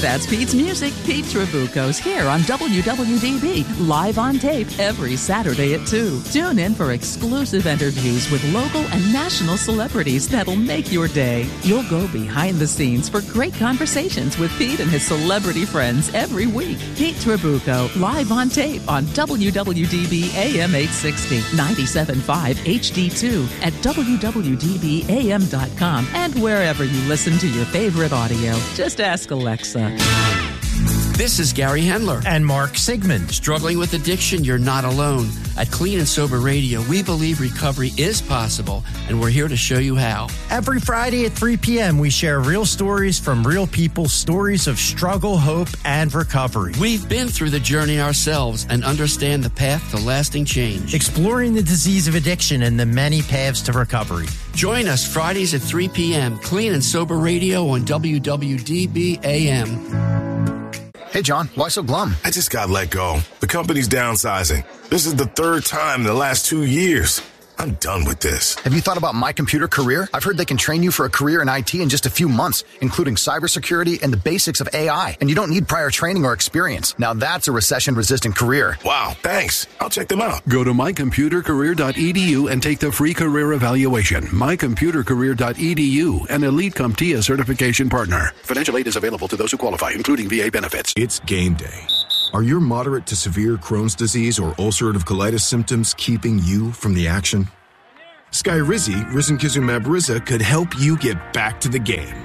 That's Pete's Music. Pete Trabucco's here on WWDB, live on tape every Saturday at 2. Tune in for exclusive interviews with local and national celebrities that'll make your day. You'll go behind the scenes for great conversations with Pete and his celebrity friends every week. Pete Trabucco, live on tape on WWDB AM 860, 97.5 HD2 at WWDBAM.com and wherever you listen to your favorite audio. Just ask Alexa. This is Gary Hendler. And Mark Sigmund. Struggling with addiction? You're not alone. At Clean and Sober Radio, we believe recovery is possible, and we're here to show you how. Every Friday at 3 p.m., we share real stories from real people, stories of struggle, hope, and recovery. We've been through the journey ourselves and understand the path to lasting change. Exploring the disease of addiction and the many paths to recovery. Join us Fridays at 3 p.m., Clean and Sober Radio on WWDB AM. Hey, John, why so glum? I just got let go. The company's downsizing. This is the third time in the last 2 years. I'm done with this. Have you thought about My Computer Career? I've heard they can train you for a career in IT in just a few months, including cybersecurity and the basics of AI. And you don't need prior training or experience. Now that's a recession-resistant career. Wow, thanks. I'll check them out. Go to mycomputercareer.edu and take the free career evaluation. mycomputercareer.edu, an Elite CompTIA certification partner. Financial aid is available to those who qualify, including VA benefits. It's game day. Are your moderate to severe Crohn's disease or ulcerative colitis symptoms keeping you from the action? Skyrizi, risankizumab Riza, could help you get back to the game.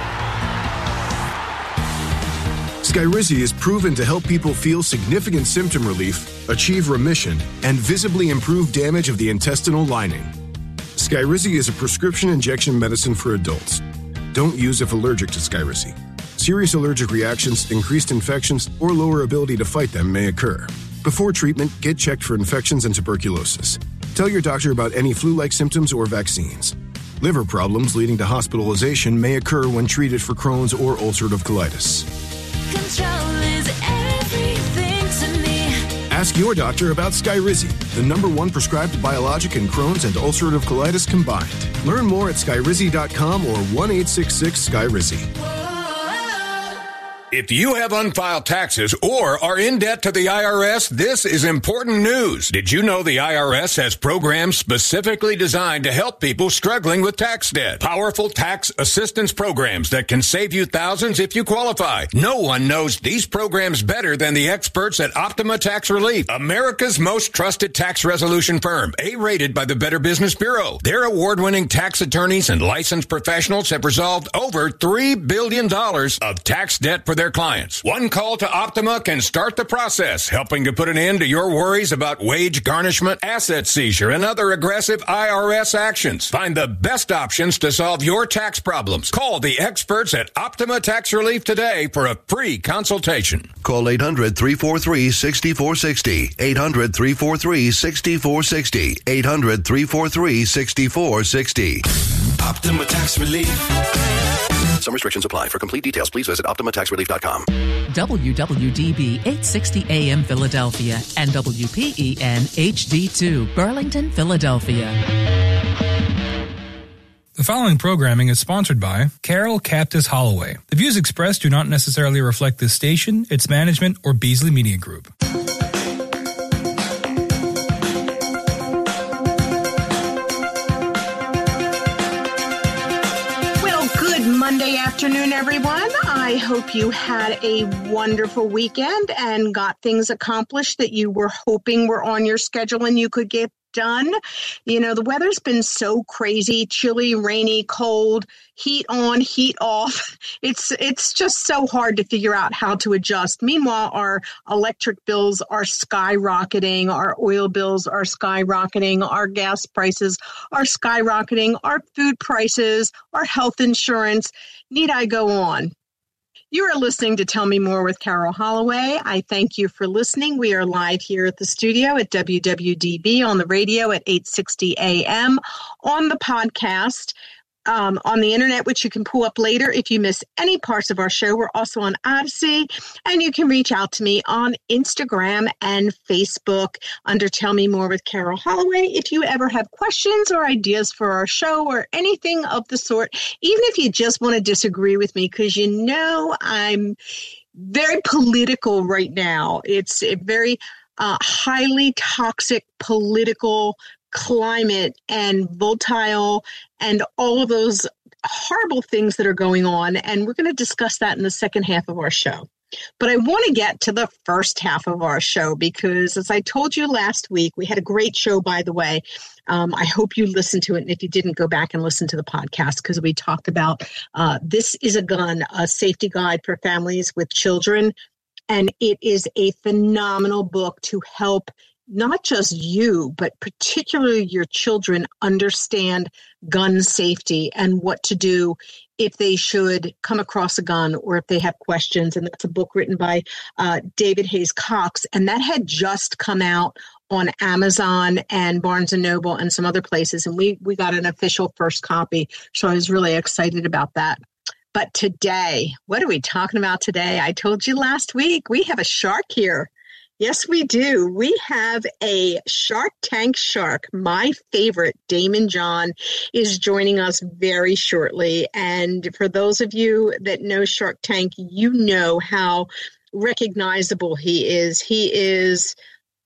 Skyrizi is proven to help people feel significant symptom relief, achieve remission, and visibly improve damage of the intestinal lining. Skyrizi is a prescription injection medicine for adults. Don't use if allergic to Skyrizi. Serious allergic reactions, increased infections, or lower ability to fight them may occur. Before treatment, get checked for infections and tuberculosis. Tell your doctor about any flu-like symptoms or vaccines. Liver problems leading to hospitalization may occur when treated for Crohn's or ulcerative colitis. Control is everything to me. Ask your doctor about Skyrizi, the #1 prescribed biologic in Crohn's and ulcerative colitis combined. Learn more at skyrizi.com or 1-866-SKYRIZI. If you have unfiled taxes or are in debt to the IRS, this is important news. Did you know the IRS has programs specifically designed to help people struggling with tax debt? Powerful tax assistance programs that can save you thousands if you qualify. No one knows these programs better than the experts at Optima Tax Relief, America's most trusted tax resolution firm, A-rated by the Better Business Bureau. Their award-winning tax attorneys and licensed professionals have resolved over $3 billion of tax debt for their clients. One call to Optima can start the process, helping to put an end to your worries about wage garnishment, asset seizure, and other aggressive IRS actions. Find the best options to solve your tax problems. Call the experts at Optima Tax Relief today for a free consultation. Call 800-343-6460. 800-343-6460. 800-343-6460. Optima Tax Relief. Some restrictions apply. For complete details, please visit OptimaTaxRelief.com. WWDB 860 AM Philadelphia and WPEN HD2 Burlington, Philadelphia. The following programming is sponsored by Carol Captis Holloway. The views expressed do not necessarily reflect this station, its management, or Beasley Media Group. Monday afternoon, everyone. I hope you had a wonderful weekend and got things accomplished that you were hoping were on your schedule and you could get done. You know, the weather's been so crazy, chilly, rainy, cold, heat on, heat off. It's just so hard to figure out how to adjust. Meanwhile, our electric bills are skyrocketing, our oil bills are skyrocketing, our gas prices are skyrocketing, our food prices, our health insurance. Need I go on? You are listening to Tell Me More with Carol Holloway. I thank you for listening. We are live here at the studio at WWDB, on the radio at 860 AM, on the podcast. on the internet, which you can pull up later if you miss any parts of our show. We're also on Odyssey, and you can reach out to me on Instagram and Facebook under Tell Me More with Carol Holloway. If you ever have questions or ideas for our show or anything of the sort, even if you just want to disagree with me, because you know I'm very political right now. It's a very highly toxic political climate and volatile and all of those horrible things that are going on. And we're going to discuss that in the second half of our show. But I want to get to the first half of our show because, as I told you last week, we had a great show, by the way. I hope you listened to it. And if you didn't, go back and listen to the podcast because we talked about This Is a Gun, a safety guide for families with children. And it is a phenomenal book to help not just you, but particularly your children understand gun safety and what to do if they should come across a gun or if they have questions. And that's a book written by David Hayes Cox. And that had just come out on Amazon and Barnes & Noble and some other places. And we got an official first copy. So I was really excited about that. But today, what are we talking about today? I told you last week, we have a shark here. Yes, we do. We have a Shark Tank shark. My favorite, Daymond John, is joining us very shortly. And for those of you that know Shark Tank, you know how recognizable he is. He is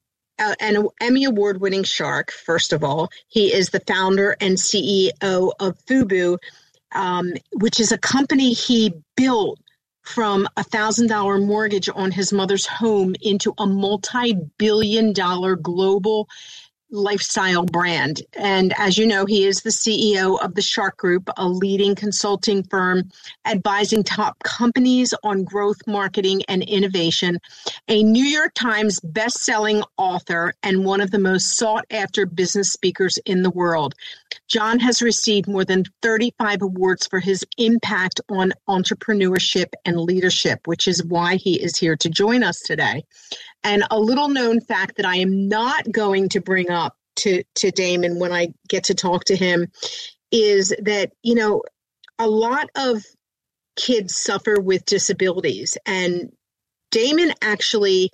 an Emmy Award-winning shark, first of all. He is the founder and CEO of Fubu, which is a company he built from a $1,000 mortgage on his mother's home into a multi-billion-dollar global lifestyle brand. And as you know, he is the CEO of the Shark Group, a leading consulting firm advising top companies on growth, marketing, and innovation, a New York Times best-selling author, and one of the most sought-after business speakers in the world. John has received more than 35 awards for his impact on entrepreneurship and leadership, which is why he is here to join us today. And a little known fact that I am not going to bring up to Daymond when I get to talk to him is that, you know, a lot of kids suffer with disabilities, and Daymond actually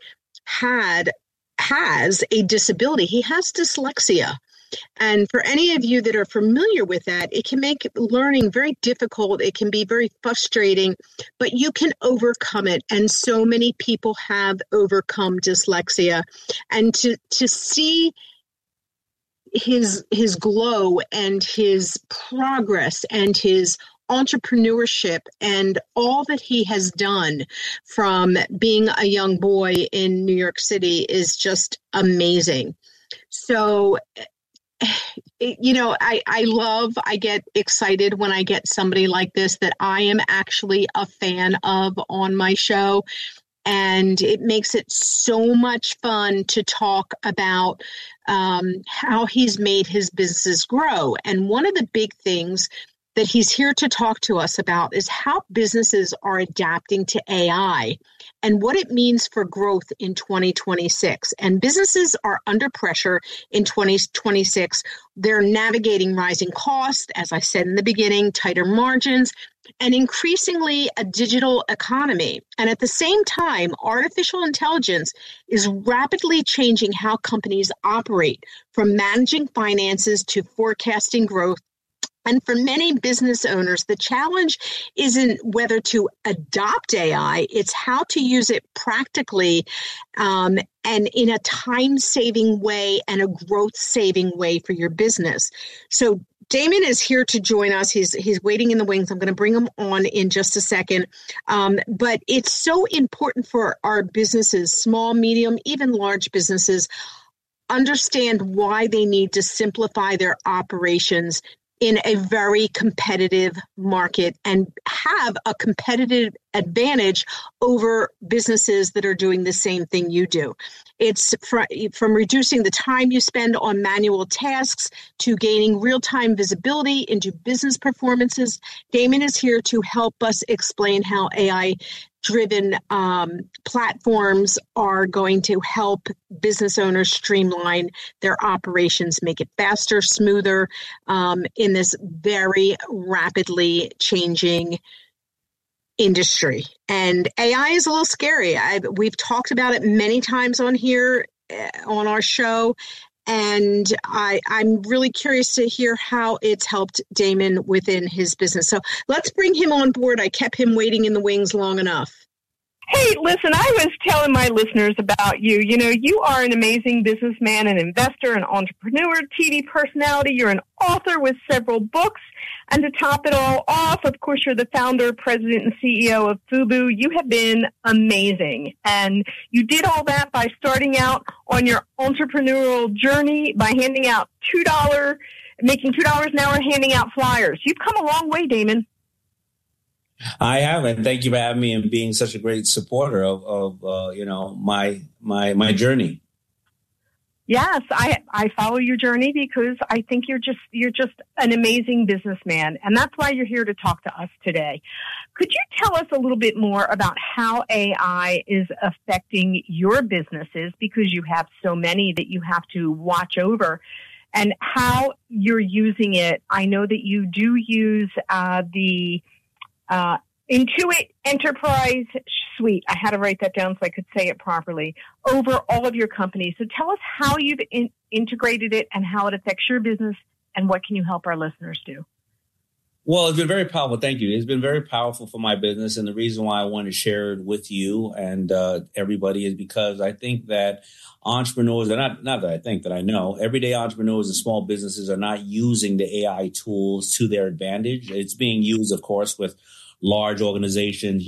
has a disability. He has dyslexia. And for any of you that are familiar with that, it can make learning very difficult. It can be very frustrating, but you can overcome it. And so many people have overcome dyslexia. And to see his glow and his progress and his entrepreneurship and all that he has done from being a young boy in New York City is just amazing. So, you know, I get excited when I get somebody like this that I am actually a fan of on my show. And it makes it so much fun to talk about how he's made his businesses grow. And one of the big things that he's here to talk to us about is how businesses are adapting to AI and what it means for growth in 2026. And businesses are under pressure in 2026. They're navigating rising costs, as I said in the beginning, tighter margins, and increasingly a digital economy. And at the same time, artificial intelligence is rapidly changing how companies operate, from managing finances to forecasting growth. And for many business owners, the challenge isn't whether to adopt AI, it's how to use it practically and in a time-saving way and a growth-saving way for your business. So Daymond is here to join us. He's waiting in the wings. I'm going to bring him on in just a second. But it's so important for our businesses, small, medium, even large businesses, understand why they need to simplify their operations in a very competitive market and have a competitive advantage over businesses that are doing the same thing you do. It's from reducing the time you spend on manual tasks to gaining real-time visibility into business performances. Daymond is here to help us explain how AI driven platforms are going to help business owners streamline their operations, make it faster, smoother in this very rapidly changing industry. And AI is a little scary. We've talked about it many times on here on our show. And I'm really curious to hear how it's helped Damon within his business. So let's bring him on board. I kept him waiting in the wings long enough. Hey, listen, I was telling my listeners about you. You know, you are an amazing businessman, an investor, an entrepreneur, TV personality. You're an author with several books. And to top it all off, of course, you're the founder, president, and CEO of FUBU. You have been amazing. And you did all that by starting out on your entrepreneurial journey by handing out making $2 an hour, handing out flyers. You've come a long way, Damon. I have, and thank you for having me and being such a great supporter of my journey. Yes, I follow your journey because I think you're just an amazing businessman, and that's why you're here to talk to us today. Could you tell us a little bit more about how AI is affecting your businesses, because you have so many that you have to watch over, and how you're using it? I know that you do use the Intuit Enterprise Suite. I had to write that down so I could say it properly, over all of your companies. So tell us how you've integrated it and how it affects your business, and what can you help our listeners do? Well, it's been very powerful. Thank you. It's been very powerful for my business. And the reason why I want to share it with you and everybody is because I think that entrepreneurs, not that I think, that I know, everyday entrepreneurs and small businesses are not using the AI tools to their advantage. It's being used, of course, with large organizations,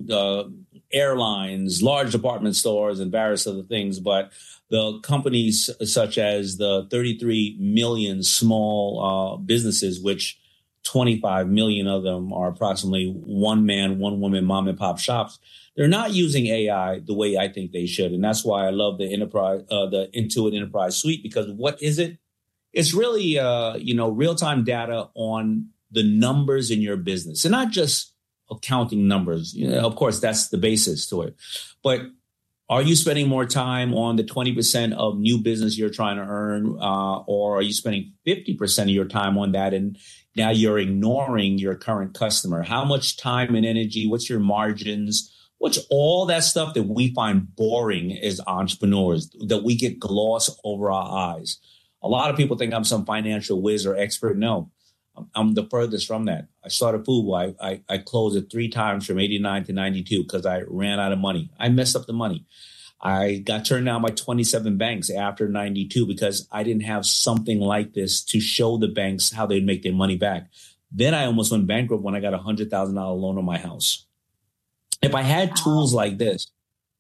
airlines, large department stores, and various other things. But the companies such as the 33 million small businesses, which 25 million of them are approximately one man, one woman, mom and pop shops, they're not using AI the way I think they should. And that's why I love the Intuit Enterprise Suite, because what is it? It's really, real-time data on the numbers in your business, and not just accounting numbers. Of course, that's the basis to it. But are you spending more time on the 20% of new business you're trying to earn, or are you spending 50% of your time on that, and now you're ignoring your current customer? How much time and energy? What's your margins? What's all that stuff that we find boring as entrepreneurs, that we get glossed over our eyes? A lot of people think I'm some financial whiz or expert. No, I'm the furthest from that. I started FUBU. I closed it 3 times from 89 to 92 because I ran out of money. I messed up the money. I got turned down by 27 banks after 92 because I didn't have something like this to show the banks how they'd make their money back. Then I almost went bankrupt when I got a $100,000 loan on my house. If I had tools like this,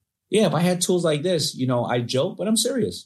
I joke, but I'm serious.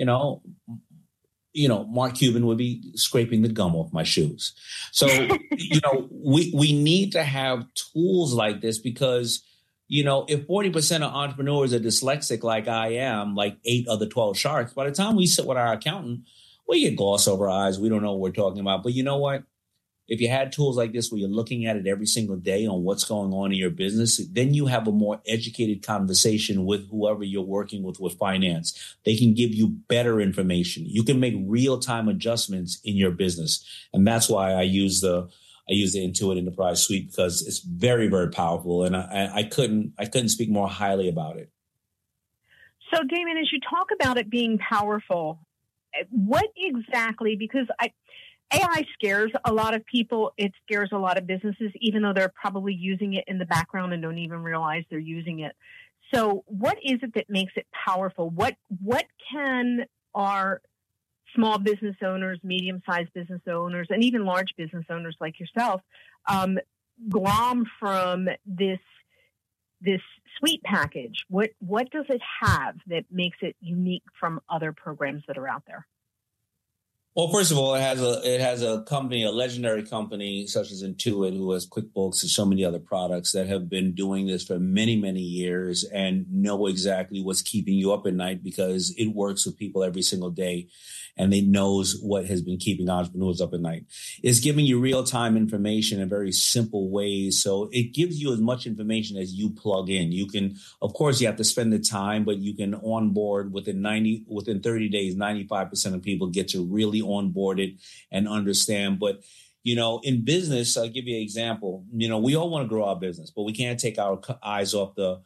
Mark Cuban would be scraping the gum off my shoes. So, we need to have tools like this because, if 40% of entrepreneurs are dyslexic like I am, like 8 of the 12 sharks, by the time we sit with our accountant, we get gloss over our eyes. We don't know what we're talking about. But you know what? If you had tools like this where you're looking at it every single day on what's going on in your business, then you have a more educated conversation with whoever you're working with finance. They can give you better information. You can make real-time adjustments in your business. And that's why I use the Intuit Enterprise Suite, because it's very, very powerful. And I couldn't speak more highly about it. So, Damon, as you talk about it being powerful, what exactly, because AI scares a lot of people. It scares a lot of businesses, even though they're probably using it in the background and don't even realize they're using it. So what is it that makes it powerful? What can our small business owners, medium-sized business owners, and even large business owners like yourself glom from this suite package? What does it have that makes it unique from other programs that are out there? Well, first of all, it has a company, a legendary company such as Intuit, who has QuickBooks and so many other products that have been doing this for many, many years and know exactly what's keeping you up at night because it works with people every single day. And it knows what has been keeping entrepreneurs up at night. It's giving you real-time information in very simple ways. So it gives you as much information as you plug in. You can, of course, you have to spend the time, but you can onboard within 30 days, 95% of people get to really onboard it and understand. But, in business, I'll give you an example. We all want to grow our business, but we can't take our eyes off the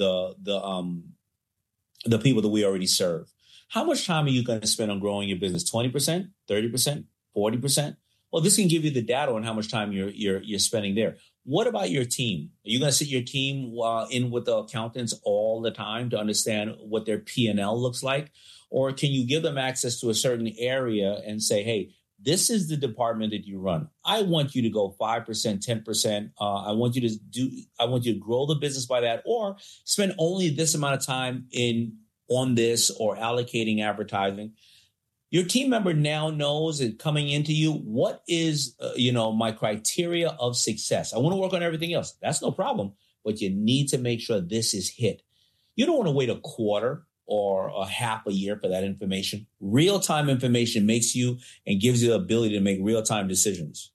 people that we already serve. How much time are you going to spend on growing your business? 20%, 30%, 40%? Well, this can give you the data on how much time you're spending there. What about your team? Are you going to sit your team in with the accountants all the time to understand what their P&L looks like? Or can you give them access to a certain area and say, hey, this is the department that you run. I want you to go 5%, 10%. I want you to grow the business by that, or spend only this amount of time on this or allocating advertising. Your team member now knows that coming into you, what is, my criteria of success? I want to work on everything else. That's no problem, but you need to make sure this is hit. You don't want to wait a quarter or a half a year for that information. Real-time information makes you and gives you the ability to make real-time decisions.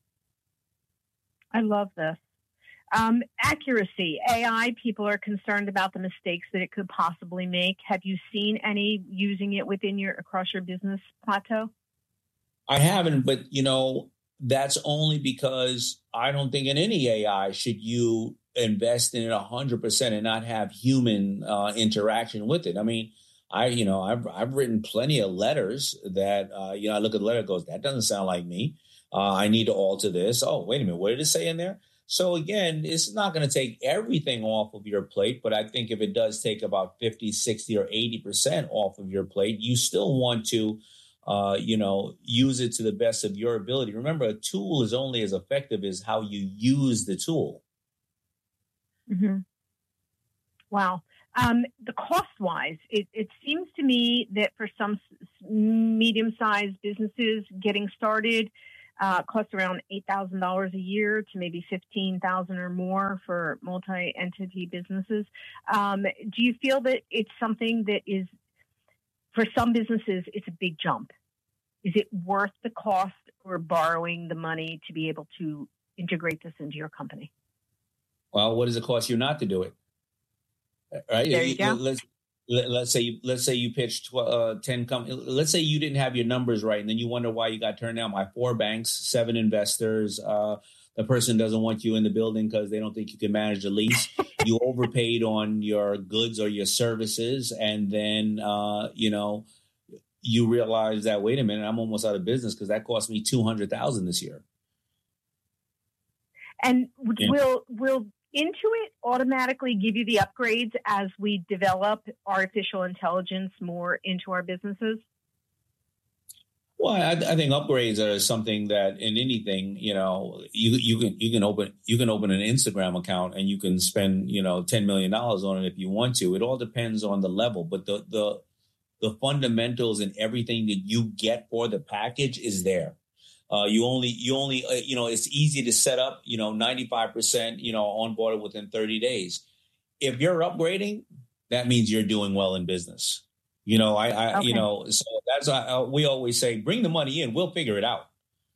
I love this. Accuracy, AI, people are concerned about the mistakes that it could possibly make. Have you seen any using it across your business plateau? I haven't, but that's only because I don't think in any AI should you invest in it 100% and not have human interaction with it. I mean, I've written plenty of letters that I look at the letter and goes, that doesn't sound like me. I need to alter this. Oh, wait a minute, what did it say in there? So again, it's not going to take everything off of your plate, but I think if it does take about 50, 60, or 80% off of your plate, you still want to, use it to the best of your ability. Remember, a tool is only as effective as how you use the tool. Mm-hmm. Wow. The cost-wise, it seems to me that for some medium-sized businesses getting started, costs around $8,000 a year to maybe $15,000 or more for multi-entity businesses. Do you feel that it's something that is, for some businesses, it's a big jump? Is it worth the cost or borrowing the money to be able to integrate this into your company? Well, what does it cost you not to do it? Right? There you go. Let's say you pitched 10 companies. Let's say you didn't have your numbers right, and then you wonder why you got turned down by 4 banks, 7 investors. The person doesn't want you in the building because they don't think you can manage the lease. You overpaid on your goods or your services, and then you realize that, wait a minute, I'm almost out of business because that cost me $200,000 this year. And will Intuit automatically give you the upgrades as we develop artificial intelligence more into our businesses? Well, I think upgrades are something that in anything, you can open an Instagram account and you can spend, $10 million on it if you want to. It all depends on the level, but the fundamentals and everything that you get for the package is there. It's easy to set up, 95%, on board within 30 days. If you're upgrading, that means you're doing well in business. Okay. So that's why we always say, bring the money in, we'll figure it out,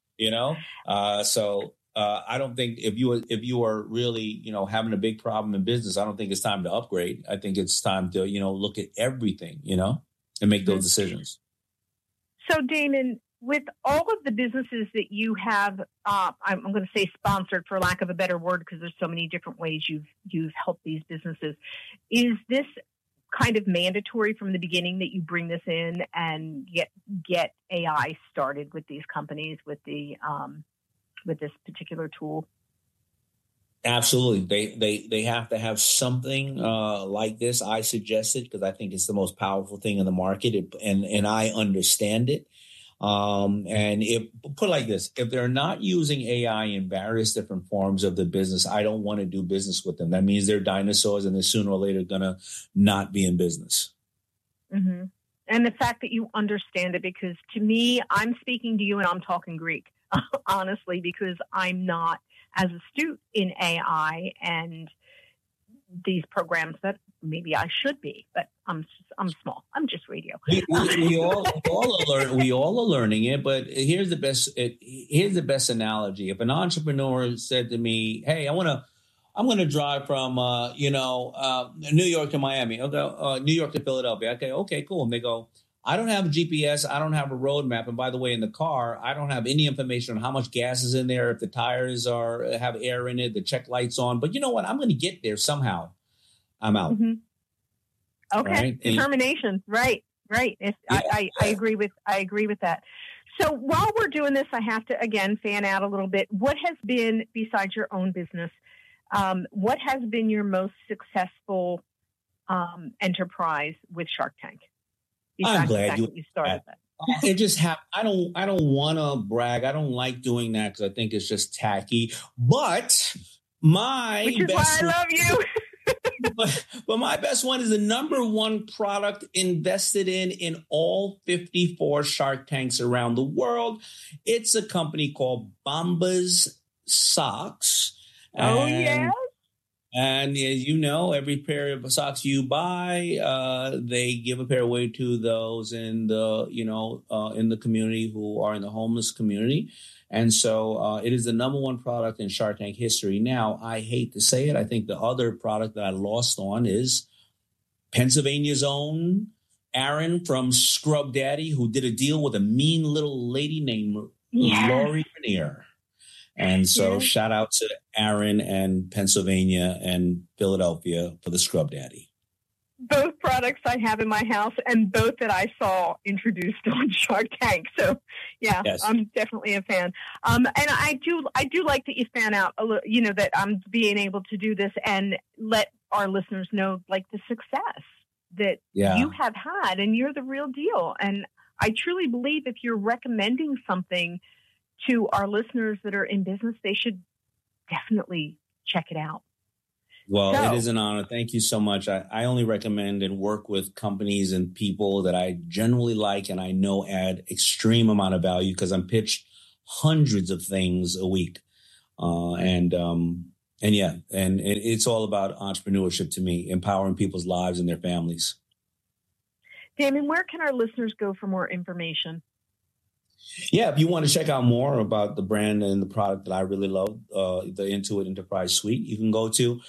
I don't think if you are really, having a big problem in business, I don't think it's time to upgrade. I think it's time to, look at everything, and make those decisions. So Damon, with all of the businesses that you have, I'm going to say sponsored for lack of a better word, because there's so many different ways you've helped these businesses. Is this kind of mandatory from the beginning that you bring this in and get AI started with these companies with the with this particular tool? Absolutely. They have to have something like this. I suggest it because I think it's the most powerful thing in the market, and I understand it. And put it like this, if they're not using AI in various different forms of the business, I don't want to do business with them. That means they're dinosaurs and they're sooner or later going to not be in business. Mm-hmm. And the fact that you understand it, because to me, I'm speaking to you and I'm talking Greek, honestly, because I'm not as astute in AI and these programs that maybe I should be, but I'm small. I'm just radio. We all are learning it, but here's the best analogy. If an entrepreneur said to me, "Hey, I'm going to drive from New York to Miami. I'll go New York to Philadelphia." Okay, cool. And they go, "I don't have a GPS. I don't have a road map. And by the way, in the car, I don't have any information on how much gas is in there, if the tires have air in it, the check light's on. But you know what? I'm going to get there somehow. I'm out." Mm-hmm. Okay, right? Determination. Right. I agree with that. So while we're doing this, I have to again fan out a little bit. What has been, besides your own business, what has been your most successful enterprise with Shark Tank? I'm glad you started that. It just happened. I don't want to brag. I don't like doing that because I think it's just tacky. But which is why I love you. but my best one is the number one product invested in all 54 Shark Tanks around the world. It's a company called Bombas Socks. Oh, yes. And as you know, every pair of socks you buy, they give a pair away to those in the community who are in the homeless community. And so it is the number one product in Shark Tank history. Now, I hate to say it. I think the other product that I lost on is Pennsylvania's own Aaron from Scrub Daddy, who did a deal with a mean little lady named Lori Grenier. And so shout out to Aaron and Pennsylvania and Philadelphia for the Scrub Daddy. Both products I have in my house and both that I saw introduced on Shark Tank. So yeah, yes. I'm definitely a fan. And I do like that you fan out, that I'm being able to do this and let our listeners know like the success that you have had, and you're the real deal. And I truly believe if you're recommending something to our listeners that are in business, they should definitely check it out. Well, it is an honor. Thank you so much. I only recommend and work with companies and people that I generally like and I know add extreme amount of value because I'm pitched hundreds of things a week. And it's all about entrepreneurship to me, empowering people's lives and their families. Damon, where can our listeners go for more information? Yeah, if you want to check out more about the brand and the product that I really love, the Intuit Enterprise Suite, you can go to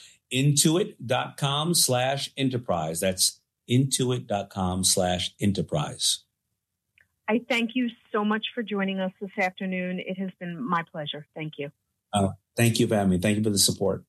intuit.com/enterprise. That's intuit.com/enterprise. I thank you so much for joining us this afternoon. It has been my pleasure. Thank you. Thank you for having me. Thank you for the support.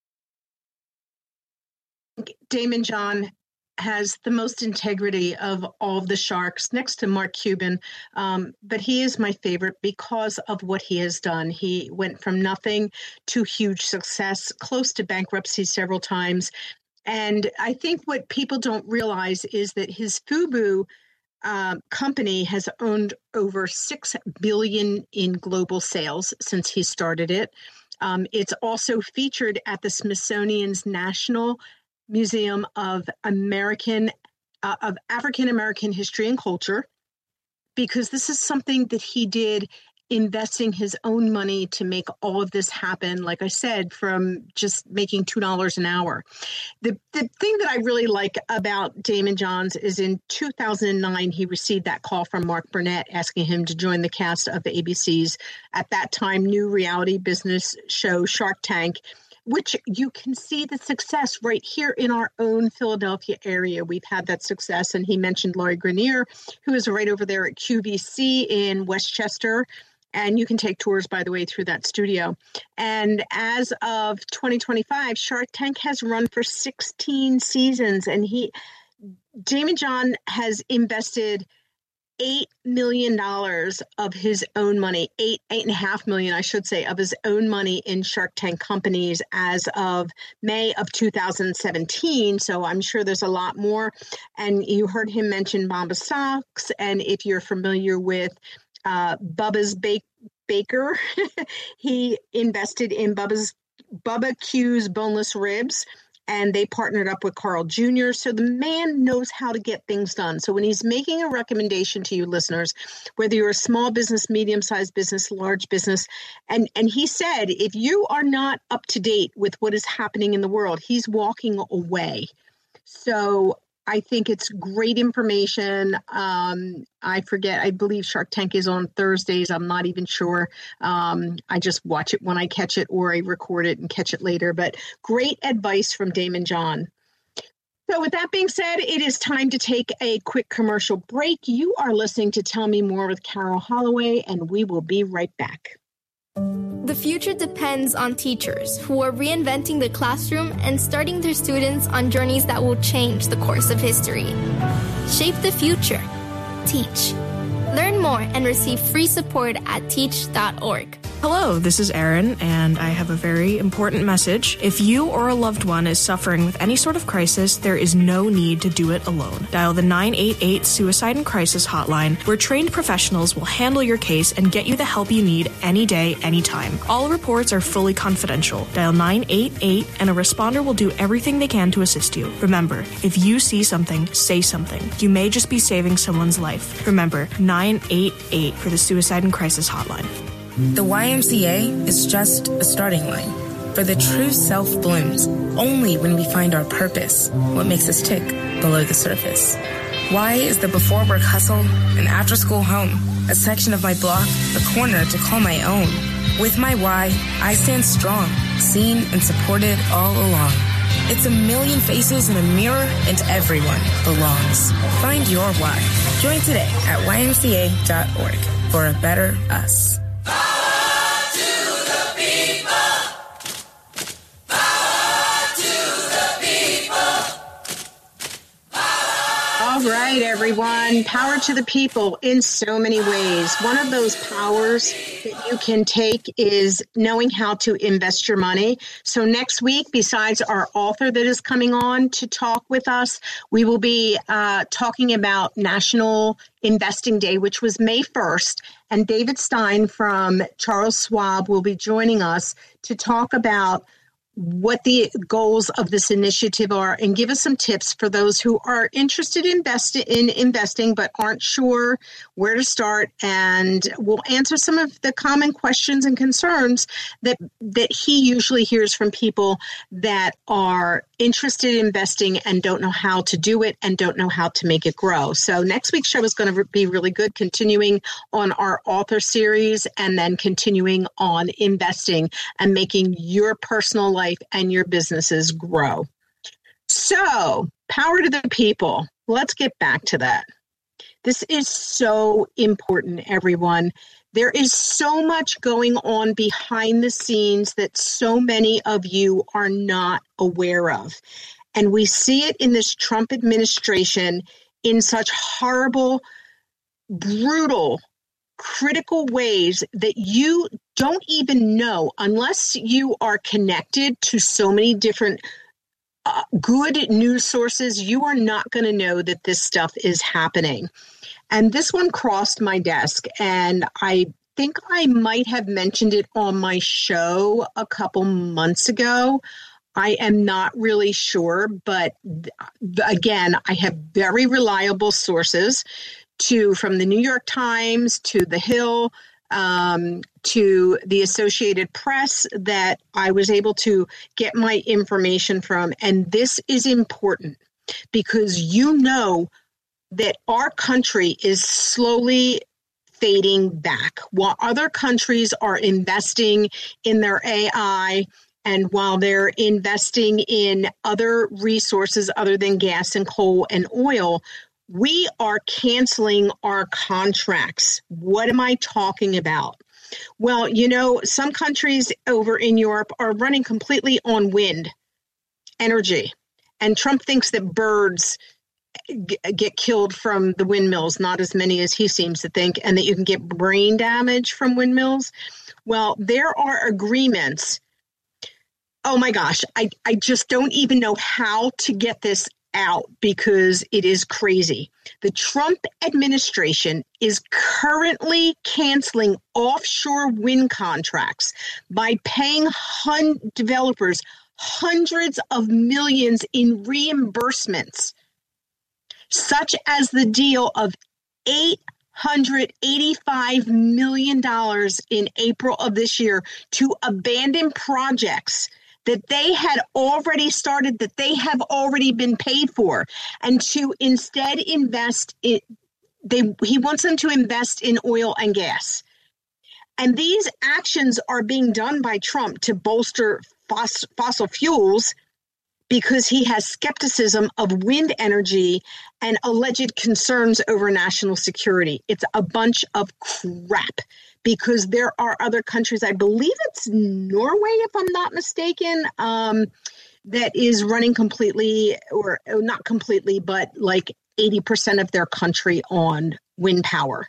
Damon John has the most integrity of all of the sharks next to Mark Cuban. But he is my favorite because of what he has done. He went from nothing to huge success, close to bankruptcy several times. And I think what people don't realize is that his FUBU company has earned over $6 billion in global sales since he started it. It's also featured at the Smithsonian's National Museum of African American History and Culture, because this is something that he did, investing his own money to make all of this happen. Like I said, from just making $2 an hour. The thing that I really like about Damon Johns is in 2009, he received that call from Mark Burnett asking him to join the cast of ABC's, at that time, new reality business show Shark Tank, which you can see the success right here in our own Philadelphia area. We've had that success. And he mentioned Lori Grenier, who is right over there at QVC in Westchester. And you can take tours, by the way, through that studio. And as of 2025, Shark Tank has run for 16 seasons. And Damon John has invested $8 million of his own money, $8.5 million, I should say, of his own money in Shark Tank companies as of May of 2017. So I'm sure there's a lot more. And you heard him mention Bombas Socks. And if you're familiar with Bubba's Baker, he invested in Bubba Q's boneless ribs. and they partnered up with Carl Jr. So the man knows how to get things done. So when he's making a recommendation to you listeners, whether you're a small business, medium-sized business, large business, and he said, if you are not up to date with what is happening in the world, he's walking away. So I think it's great information. I believe Shark Tank is on Thursdays. I'm not even sure. I just watch it when I catch it, or I record it and catch it later. But great advice from Daymond John. So with that being said, it is time to take a quick commercial break. You are listening to Tell Me More with Carol Holloway, and we will be right back. The future depends on teachers who are reinventing the classroom and starting their students on journeys that will change the course of history. Shape the future. Teach. Learn more and receive free support at teach.org. Hello, this is Erin, and I have a very important message. If you or a loved one is suffering with any sort of crisis, there is no need to do it alone. Dial the 988 Suicide and Crisis Hotline, where trained professionals will handle your case and get you the help you need any day, anytime. All reports are fully confidential. Dial 988 and a responder will do everything they can to assist you. Remember, if you see something, say something. You may just be saving someone's life. Remember, 988 for the Suicide and Crisis Hotline. The YMCA is just a starting line. For the true self blooms only when we find our purpose, what makes us tick below the surface. Y is the before work hustle, an after school home, a section of my block, a corner to call my own. With my Y, I stand strong, seen and supported all along. It's a million faces in a mirror, and everyone belongs. Find your Y. Join today at ymca.org for a better us. All right, everyone. Power to the people in so many ways. One of those powers that you can take is knowing how to invest your money. So next week, besides our author that is coming on to talk with us, we will be talking about National Investing Day, which was May 1st. And David Stein from Charles Schwab will be joining us to talk about what the goals of this initiative are and give us some tips for those who are interested in investing but aren't sure where to start. And we'll answer some of the common questions and concerns that he usually hears from people that are interested in investing and don't know how to do it and don't know how to make it grow. So next week's show is going to be really good, continuing on our author series and then continuing on investing and making your personal life and your businesses grow. So, power to the people. Let's get back to that. This is so important, everyone. There is so much going on behind the scenes that so many of you are not aware of. And we see it in this Trump administration in such horrible, brutal, critical ways that you don't even know unless you are connected to so many different good news sources. You are not going to know that this stuff is happening. And this one crossed my desk, and I think I might have mentioned it on my show a couple months ago. I am not really sure, but again, I have very reliable sources from the New York Times to The Hill to the Associated Press that I was able to get my information from. And this is important because you know that our country is slowly fading back. While other countries are investing in their AI and while they're investing in other resources other than gas and coal and oil, we are canceling our contracts. What am I talking about? Well, you know, some countries over in Europe are running completely on wind energy. And Trump thinks that birds get killed from the windmills, not as many as he seems to think, and that you can get brain damage from windmills. Well, there are agreements. Oh my gosh, I just don't even know how to get this out because it is crazy. The Trump administration is currently canceling offshore wind contracts by paying developers hundreds of millions in reimbursements, such as the deal of $885 million in April of this year to abandon projects that they had already started, that they have already been paid for, and to instead invest in, he wants them to invest in oil and gas. And these actions are being done by Trump to bolster fossil fuels because he has skepticism of wind energy and alleged concerns over national security. It's a bunch of crap because there are other countries, I believe it's Norway, if I'm not mistaken, that is running completely, or not completely, but like 80% of their country on wind power.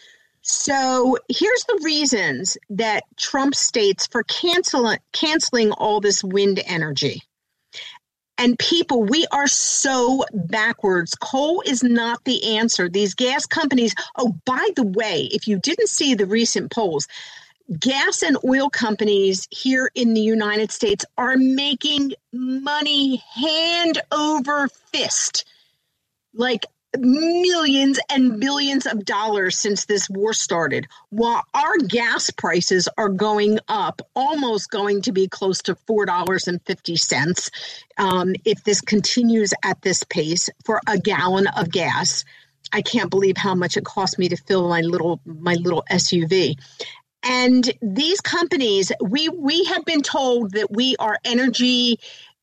So here's the reasons that Trump states for canceling all this wind energy. And people, we are so backwards. Coal is not the answer. These gas companies, oh, by the way, if you didn't see the recent polls, gas and oil companies here in the United States are making money hand over fist, like millions and billions of dollars since this war started, while our gas prices are going up, almost going to be close to $4.50 if this continues at this pace for a gallon of gas. I can't believe how much it cost me to fill my little SUV. And these companies, we have been told that we are energy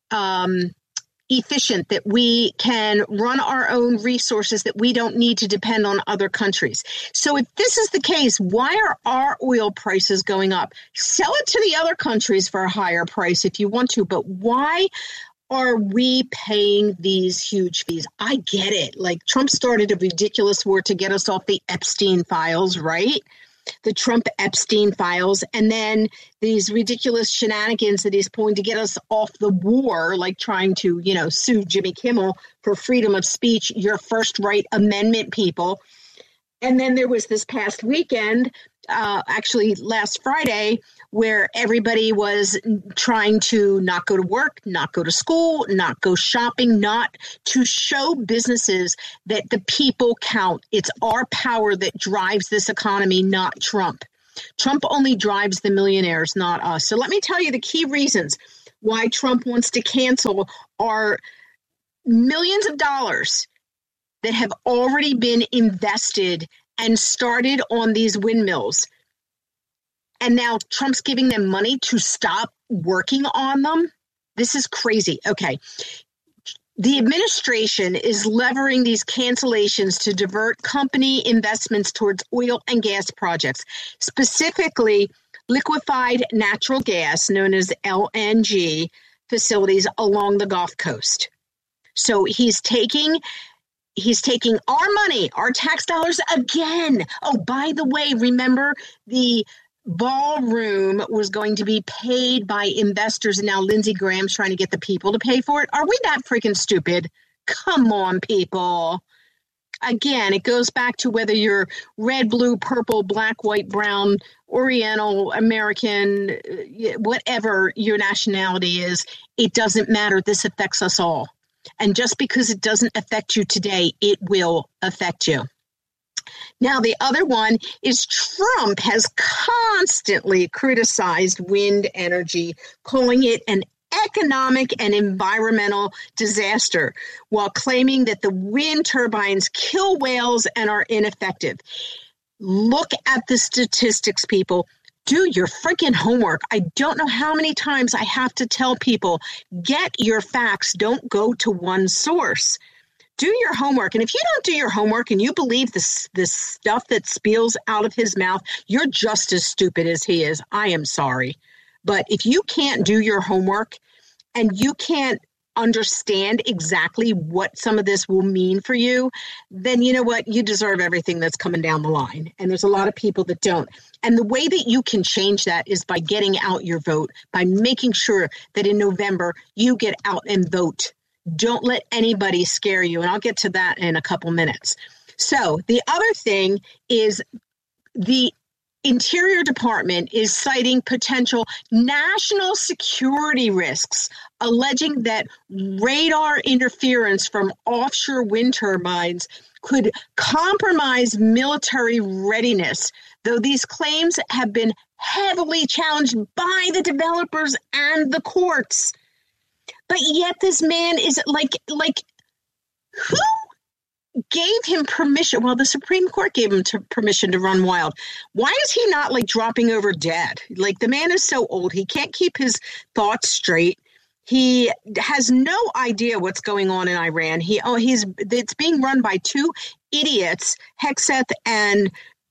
efficient, that we can run our own resources, that we don't need to depend on other countries. So if this is the case, why are our oil prices going up? Sell it to the other countries for a higher price if you want to, but why are we paying these huge fees? I get it. Like, Trump started a ridiculous war to get us off the Epstein files, right? The Trump Epstein files, and then these ridiculous shenanigans that he's pulling to get us off the war, like trying to, sue Jimmy Kimmel for freedom of speech, your First Right Amendment people. And then there was this past weekend, actually last Friday, where everybody was trying to not go to work, not go to school, not go shopping, not to show businesses that the people count. It's our power that drives this economy, not Trump. Trump only drives the millionaires, not us. So let me tell you the key reasons why Trump wants to cancel are millions of dollars that have already been invested and started on these windmills. And now Trump's giving them money to stop working on them. This is crazy. Okay. The administration is levering these cancellations to divert company investments towards oil and gas projects, specifically liquefied natural gas, known as LNG, facilities along the Gulf Coast. So he's taking our money, our tax dollars again. Oh, by the way, remember the ballroom was going to be paid by investors, and now Lindsey Graham's trying to get the people to pay for it. Are we that freaking stupid? Come on, people. Again, it goes back to whether you're red, blue, purple, black, white, brown, Oriental, American, whatever your nationality is, it doesn't matter. This affects us all. And just because it doesn't affect you today, it will affect you. Now, the other one is Trump has constantly criticized wind energy, calling it an economic and environmental disaster, while claiming that the wind turbines kill whales and are ineffective. Look at the statistics, people. Do your freaking homework. I don't know how many times I have to tell people, get your facts. Don't go to one source. Do your homework. And if you don't do your homework and you believe this stuff that spills out of his mouth, you're just as stupid as he is. I am sorry. But if you can't do your homework and you can't understand exactly what some of this will mean for you, then you know what? You deserve everything that's coming down the line. And there's a lot of people that don't. And the way that you can change that is by getting out your vote, by making sure that in November you get out and vote. Don't let anybody scare you. And I'll get to that in a couple minutes. So the other thing is the Interior Department is citing potential national security risks alleging that radar interference from offshore wind turbines could compromise military readiness, though these claims have been heavily challenged by the developers and the courts. But yet this man is like who gave him permission? Well, the Supreme Court gave him permission to run wild. Why is he not like dropping over dead? Like, the man is so old. He can't keep his thoughts straight. He has no idea what's going on in Iran. It's being run by two idiots, Hegseth and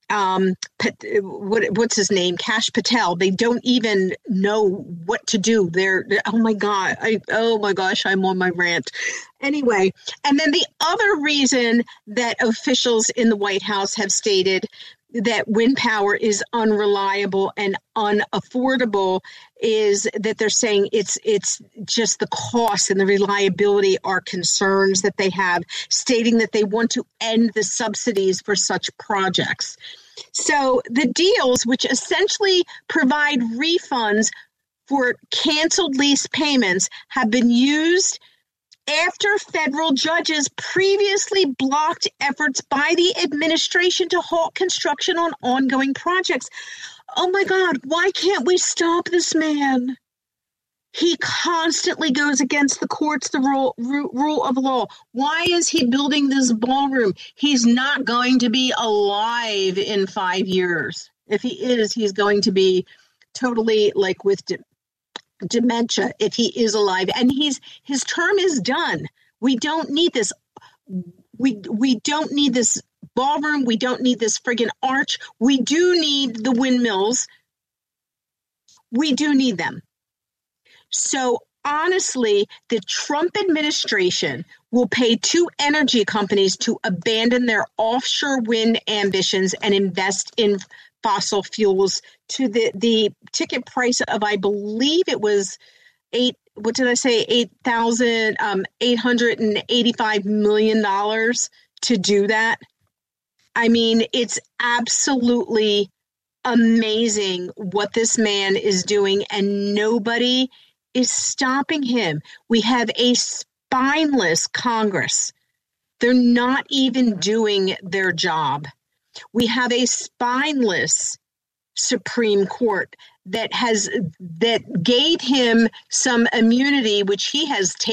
what's his name? Kash Patel. They don't even know what to do. They're oh my gosh, I'm on my rant. Anyway, and then the other reason that officials in the White House have stated that wind power is unreliable and unaffordable is that they're saying it's just the cost and the reliability are concerns that they have, stating that they want to end the subsidies for such projects. So the deals, which essentially provide refunds for canceled lease payments, have been used after federal judges previously blocked efforts by the administration to halt construction on ongoing projects. Oh my God, why can't we stop this man? He constantly goes against the courts, the rule of law. Why is he building this ballroom? He's not going to be alive in 5 years. If he is, he's going to be totally like with dementia if he is alive, and his term is done. We don't need this. We don't need this ballroom. We don't need this friggin' arch. We do need the windmills. We do need them. So honestly, the Trump administration will pay two energy companies to abandon their offshore wind ambitions and invest in fossil fuels to the ticket price of, I believe it was $8,885 million to do that. I mean, it's absolutely amazing what this man is doing, and nobody is stopping him. We have a spineless Congress. They're not even doing their job. We have a spineless Supreme Court that gave him some immunity, which he has taken